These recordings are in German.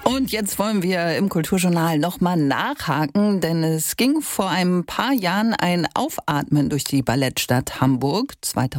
Und jetzt wollen wir im Kulturjournal nochmal nachhaken, denn es ging vor ein paar Jahren ein Aufatmen durch die Ballettstadt Hamburg.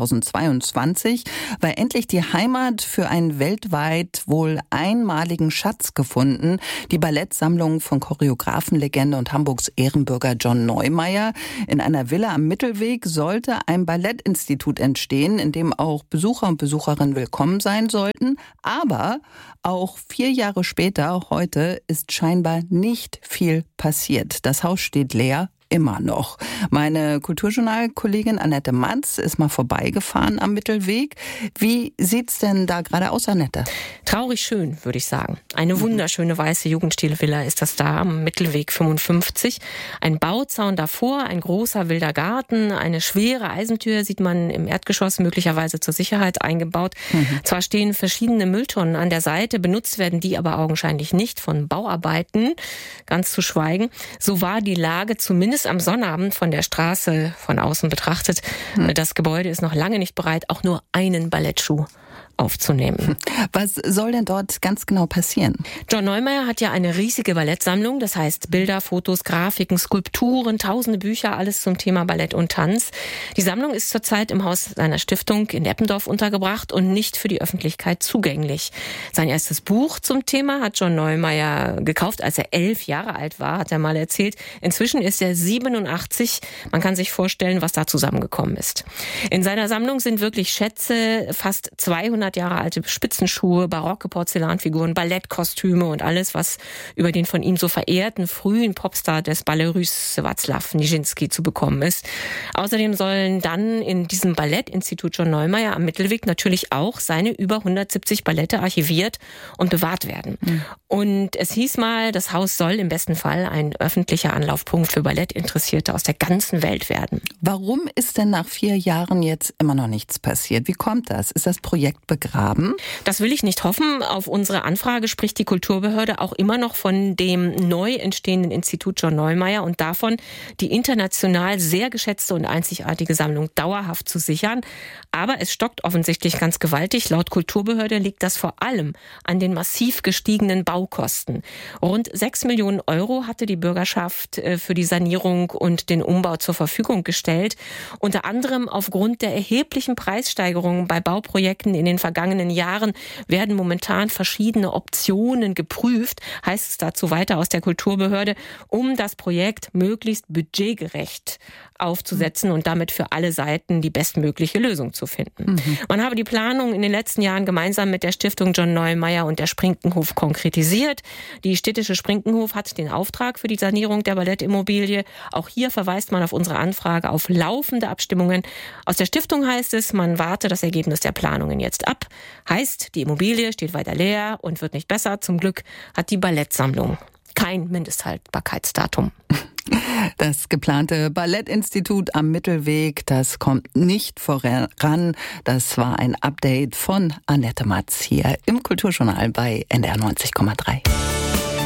2022 war endlich die Heimat für einen weltweit wohl einmaligen Schatz gefunden. Die Ballettsammlung von Choreografenlegende und Hamburgs Ehrenbürger John Neumeier. In einer Villa am Mittelweg sollte ein Ballettinstitut entstehen, in dem auch Besucher und Besucherinnen willkommen sein sollten. Aber auch 4 Jahre später, heute, ist scheinbar nicht viel passiert. Das Haus steht leer. Immer noch. Meine Kulturjournal-Kollegin Annette Matz ist mal vorbeigefahren am Mittelweg. Wie sieht's denn da gerade aus, Annette? Traurig schön, würde ich sagen. Eine wunderschöne weiße Jugendstilvilla ist das da am Mittelweg 55. Ein Bauzaun davor, ein großer wilder Garten, eine schwere Eisentür sieht man im Erdgeschoss möglicherweise zur Sicherheit eingebaut. Zwar stehen verschiedene Mülltonnen an der Seite, benutzt werden die aber augenscheinlich nicht von Bauarbeiten, ganz zu schweigen. So war die Lage zumindest am Sonnabend von der Straße von außen betrachtet. Das Gebäude ist noch lange nicht bereit, auch nur einen Ballettschuh aufzunehmen. Was soll denn dort ganz genau passieren? John Neumeier hat ja eine riesige Ballettsammlung, das heißt Bilder, Fotos, Grafiken, Skulpturen, tausende Bücher, alles zum Thema Ballett und Tanz. Die Sammlung ist zurzeit im Haus seiner Stiftung in Eppendorf untergebracht und nicht für die Öffentlichkeit zugänglich. Sein erstes Buch zum Thema hat John Neumeier gekauft, als er 11 Jahre alt war, hat er mal erzählt. Inzwischen ist er 87. Man kann sich vorstellen, was da zusammengekommen ist. In seiner Sammlung sind wirklich Schätze, fast 200 Jahre alte Spitzenschuhe, barocke Porzellanfiguren, Ballettkostüme und alles, was über den von ihm so verehrten frühen Popstar des Ballet Russe Wacław Nijinsky zu bekommen ist. Außerdem sollen dann in diesem Ballettinstitut John Neumeier am Mittelweg natürlich auch seine über 170 Ballette archiviert und bewahrt werden. Und es hieß mal, das Haus soll im besten Fall ein öffentlicher Anlaufpunkt für Ballettinteressierte aus der ganzen Welt werden. Warum ist denn nach 4 Jahren jetzt immer noch nichts passiert? Wie kommt das? Ist das Projekt begraben? Das will ich nicht hoffen. Auf unsere Anfrage spricht die Kulturbehörde auch immer noch von dem neu entstehenden Institut John Neumeier und davon, die international sehr geschätzte und einzigartige Sammlung dauerhaft zu sichern. Aber es stockt offensichtlich ganz gewaltig. Laut Kulturbehörde liegt das vor allem an den massiv gestiegenen Baukosten. Rund 6 Millionen Euro hatte die Bürgerschaft für die Sanierung und den Umbau zur Verfügung gestellt. Unter anderem aufgrund der erheblichen Preissteigerungen bei Bauprojekten in den vergangenen Jahren werden momentan verschiedene Optionen geprüft, heißt es dazu weiter aus der Kulturbehörde, um das Projekt möglichst budgetgerecht aufzusetzen und damit für alle Seiten die bestmögliche Lösung zu finden. Man habe die Planung in den letzten Jahren gemeinsam mit der Stiftung John Neumeier und der Sprinkenhof konkretisiert. Die städtische Sprinkenhof hat den Auftrag für die Sanierung der Ballettimmobilie. Auch hier verweist man auf unsere Anfrage auf laufende Abstimmungen. Aus der Stiftung heißt es, man warte das Ergebnis der Planungen jetzt ab. Heißt, die Immobilie steht weiter leer und wird nicht besser. Zum Glück hat die Ballettsammlung kein Mindesthaltbarkeitsdatum. Das geplante Ballettinstitut am Mittelweg, das kommt nicht voran. Das war ein Update von Annette Matz hier im Kulturjournal bei NDR 90,3.